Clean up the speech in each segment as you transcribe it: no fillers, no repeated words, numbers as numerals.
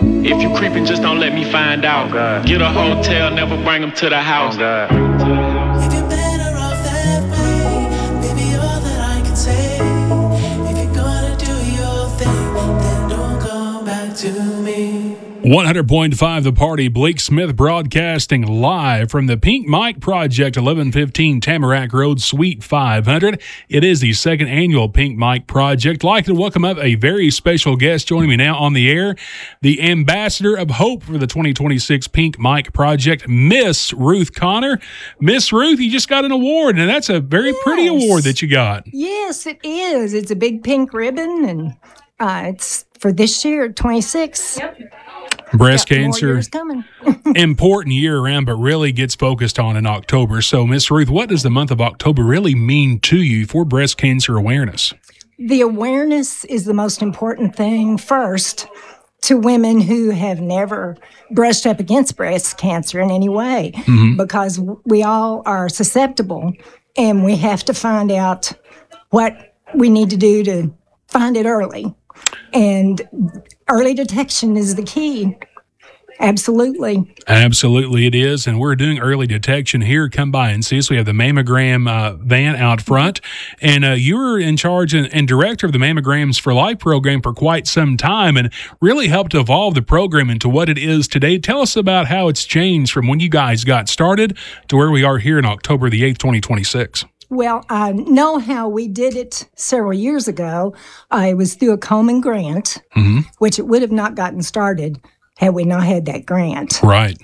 If you creeping, just don't let me find out. God. Get a hotel, never bring them to the house. God. If you're better off that way, baby, all that I can say. If you're gonna do your thing, then don't come back to me. 100.5 The Party, Blake Smith broadcasting live from the Pink Mike Project, 1115 Tamarack Road, Suite 500. It is the second annual Pink Mike Project. I'd like to welcome up a very special guest joining me now on the air, the Ambassador of Hope for the 2026 Pink Mike Project, Miss Ruth Connor. Miss Ruth, you just got an award, and that's a very pretty award that you got. Yes, it is. It's a big pink ribbon, and it's for this year, 26. Yep. Breast Got more cancer, years coming. important year round, but really gets focused on in October. So, Miss Ruth, what does the month of October really mean to you for breast cancer awareness? The awareness is the most important thing first to women who have never brushed up against breast cancer in any way, because we all are susceptible, and we have to find out what we need to do to find it early. And early detection is the key. Absolutely. Absolutely it is. And we're doing early detection here. Come by and see us. We have the mammogram van out front. And you were in charge and director of the Mammograms for Life program for quite some time and really helped evolve the program into what it is today. Tell us about how it's changed from when you guys got started to where we are here in October the 8th, 2026. Well, I know how we did it several years ago. It was through a Komen grant, which it would have not gotten started had we not had that grant. Right.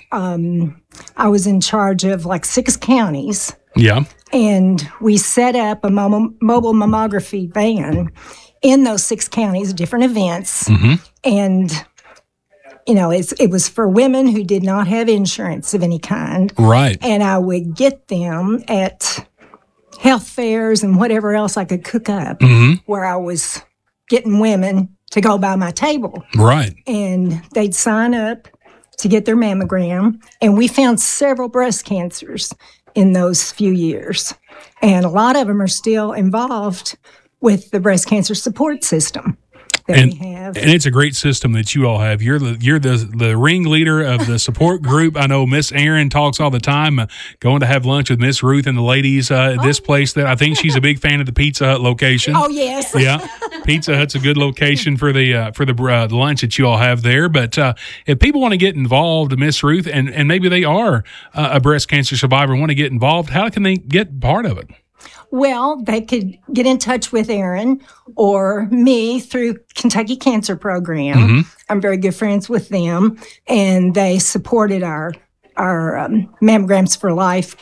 I was in charge of like 6 counties. Yeah. And we set up a mobile mammography van in those 6 counties, different events. And, you know, it was for women who did not have insurance of any kind. Right. And I would get them at health fairs and whatever else I could cook up, where I was getting women to go by my table. Right. And they'd sign up to get their mammogram. And we found several breast cancers in those few years. And a lot of them are still involved with the breast cancer support system that we have. And it's a great system that you all have. You're the ringleader of the support group. I know Miss Erin talks all the time, going to have lunch with Miss Ruth and the ladies at this place. That I think she's a big fan of the Pizza Hut location. Oh, yes. Yeah, Pizza Hut's a good location for the lunch that you all have there. But if people want to get involved, Miss Ruth, and maybe they are a breast cancer survivor and want to get involved, how can they get part of it? Well, they could get in touch with Erin or me through Kentucky Cancer Program. I'm very good friends with them, and they supported our Mammograms for Life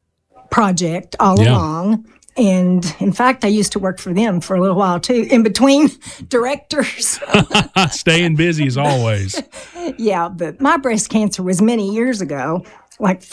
project all along. And in fact, I used to work for them for a little while too, in between directors. Staying busy as always. Yeah, but my breast cancer was many years ago, like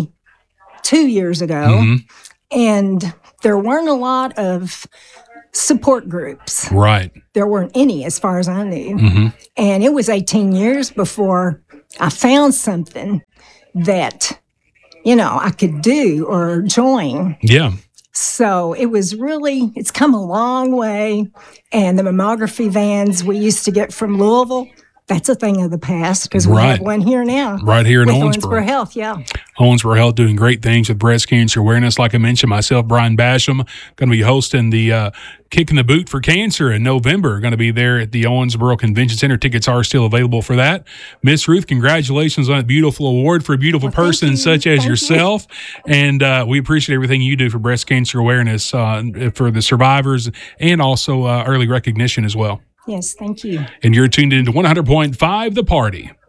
42 years ago. And there weren't a lot of support groups. Right. There weren't any as far as I knew. And it was 18 years before I found something that, you know, I could do or join. Yeah. So it's come a long way. And the mammography vans we used to get from Louisville, that's a thing of the past because we have one here now. Right here in Owensboro Health, yeah. Owensboro Health doing great things with breast cancer awareness. Like I mentioned, myself, Brian Basham, going to be hosting the Kicking the Boot for Cancer in November. Going to be there at the Owensboro Convention Center. Tickets are still available for that. Miss Ruth, congratulations on a beautiful award for a beautiful person such as yourself. And we appreciate everything you do for breast cancer awareness for the survivors and also early recognition as well. Yes, thank you. And you're tuned into 100.5 The Party.